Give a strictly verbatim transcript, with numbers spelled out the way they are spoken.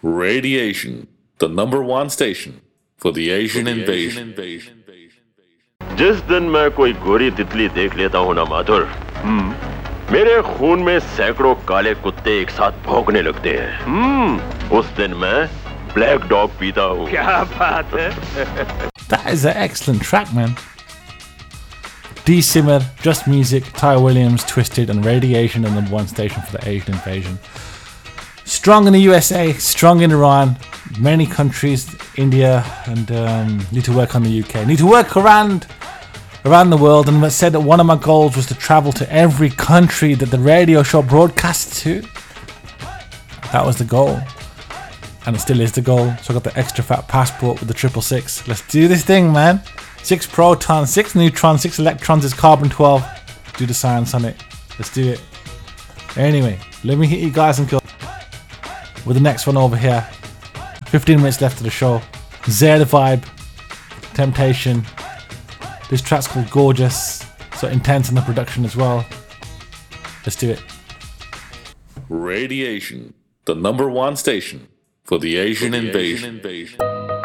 Radiation, the number one station for the Asian invasion. जिस दिन मैं कोई गोरी तितली देख लेता हूँ ना माधुर, मेरे खून में सैकड़ों काले कुत्ते एक साथ भौंकने लगते हैं। उस दिन मैं ब्लैक डॉग पीता हूँ। क्या बात है? That is an excellent track, man. D Simmer, Just Music, Ty Williams, Twisted, and Radiation, the number one station for the Asian invasion. Strong in the U S A, strong in Iran, many countries, India, and um, need to work on the U K. Need to work around around the world, and I said that one of my goals was to travel to every country that the radio show broadcasts to. That was the goal, and it still is the goal. So I got the extra fat passport with the triple six. Let's do this thing, man. Six protons, six neutrons, six electrons is carbon twelve. Do the science on it. Let's do it. Anyway, let me hit you guys and go with the next one over here. fifteen minutes left of the show. Zare the Vibe, Temptation. This track's called Gorgeous, so intense in the production as well. Let's do it. Radiation, the number one station for the Asian invasion.